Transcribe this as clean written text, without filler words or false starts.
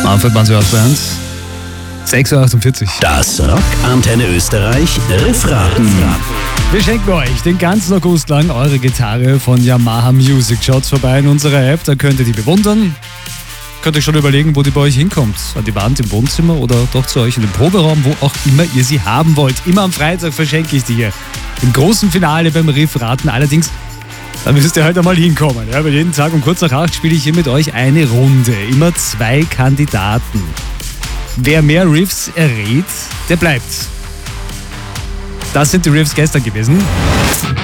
Manfred Mann-Hörst 6.48 Uhr. Das Rock Antenne Österreich Riffraten. Wir schenken euch den ganzen August lang eure Gitarre von Yamaha Music. Schaut vorbei in unserer App, da könnt ihr die bewundern. Könnt ihr schon überlegen, wo die bei euch hinkommt. An die Wand im Wohnzimmer oder doch zu euch in den Proberaum, wo auch immer ihr sie haben wollt. Immer am Freitag verschenke ich die hier. Im großen Finale beim Riffraten. Allerdings, da müsst ihr halt einmal hinkommen. Ja, weil jeden Tag um kurz nach 8 spiele ich hier mit euch eine Runde. Immer 2 Kandidaten. Wer mehr Riffs errät, der bleibt. Das sind die Riffs gestern gewesen.